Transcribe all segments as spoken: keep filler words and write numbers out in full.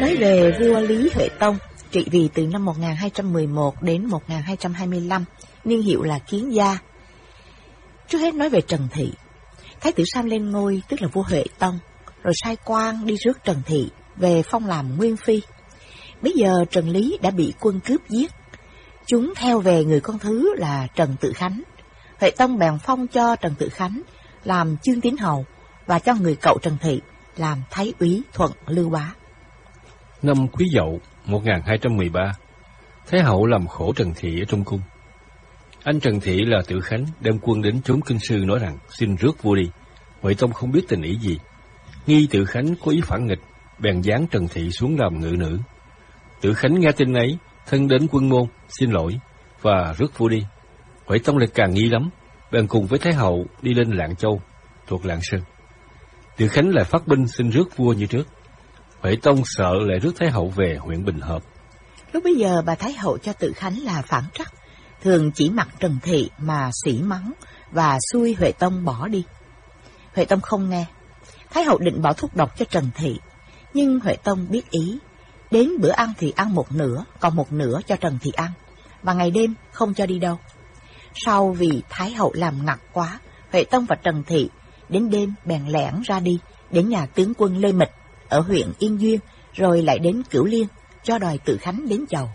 Nói về vua Lý Huệ Tông, trị vì từ năm một nghìn hai trăm mười một đến một nghìn hai trăm hai mươi lăm, niên hiệu là Kiến Gia. Trước hết nói về Trần Thị. Thái tử Sam lên ngôi tức là vua Huệ Tông, rồi sai quan đi rước Trần Thị về phong làm nguyên phi. Bây giờ Trần Lý đã bị quân cướp giết, chúng theo về người con thứ là Trần Tự Khánh. Huệ Tông bèn phong cho Trần Tự Khánh làm chương tín hầu và cho người cậu Trần Thị làm thái úy thuận Lưu Bá. Năm Quý Dậu một nghìn hai trăm mười ba, Thái hậu làm khổ Trần Thị ở trong cung. Anh Trần Thị là Tự Khánh đem quân đến chốn kinh sư nói rằng xin rước vua đi. Huệ Tông không biết tình ý gì, nghi Tự Khánh có ý phản nghịch, bèn giáng Trần Thị xuống làm ngự nữ. Tự Khánh nghe tin ấy, thân đến quân môn xin lỗi và rước vua đi. Huệ Tông lại càng nghi lắm, bèn cùng với Thái hậu đi lên Lạng Châu thuộc Lạng Sơn. Tự Khánh lại phát binh xin rước vua như trước. Huệ Tông sợ lại rước Thái hậu về huyện Bình Hợp. Lúc bấy giờ bà Thái hậu cho Tự Khánh là phản trắc, thường chỉ mặt Trần Thị mà sỉ mắng và xui Huệ Tông bỏ đi. Huệ Tông không nghe. Thái hậu định bỏ thuốc độc cho Trần Thị, nhưng Huệ Tông biết ý. Đến bữa ăn thì ăn một nửa, còn một nửa cho Trần Thị ăn, và ngày đêm không cho đi đâu. Sau vì Thái hậu làm ngặt quá, Huệ Tông và Trần Thị đến đêm bèn lẻn ra đi đến nhà tướng quân Lê Mịch ở huyện Yên Duyên, rồi lại đến Cửu Liên cho đòi Tự Khánh đến chầu.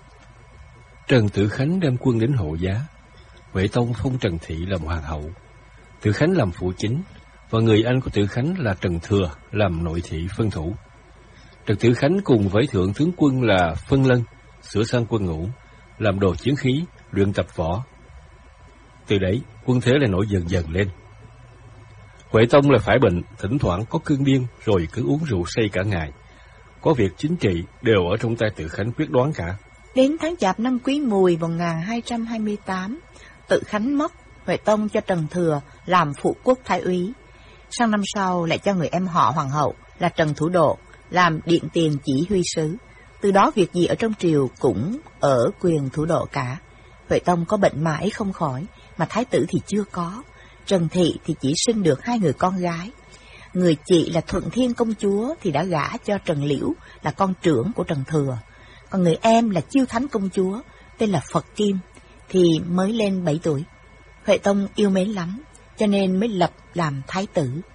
Trần Tự Khánh đem quân đến Hộ Giá. Huệ Tông phong Trần Thị làm hoàng hậu, Tự Khánh làm phụ chính, và người anh của Tự Khánh là Trần Thừa làm nội thị phân thủ. Trần Tự Khánh cùng với thượng tướng quân là Phân Lân sửa sang quân ngũ, làm đồ chiến khí, luyện tập võ. Từ đấy quân thế lại nổi dần dần lên. Huệ Tông là phải bệnh, thỉnh thoảng có cơn điên, rồi cứ uống rượu say cả ngày. Có việc chính trị đều ở trong tay Tự Khánh quyết đoán cả. Đến tháng Chạp năm Quý Mùi một nghìn hai trăm hai mươi tám, Tự Khánh mất, Huệ Tông cho Trần Thừa làm phụ quốc thái úy. Sang năm sau lại cho người em họ hoàng hậu là Trần Thủ Độ làm điện tiền chỉ huy sứ. Từ đó việc gì ở trong triều cũng ở quyền Thủ Độ cả. Huệ Tông có bệnh mãi không khỏi, mà thái tử thì chưa có. Trần Thị thì chỉ sinh được hai người con gái. Người chị là Thuận Thiên công chúa thì đã gả cho Trần Liễu là con trưởng của Trần Thừa. Còn người em là Chiêu Thánh công chúa tên là Phật Kim thì mới lên bảy tuổi. Huệ Tông yêu mến lắm, cho nên mới lập làm thái tử.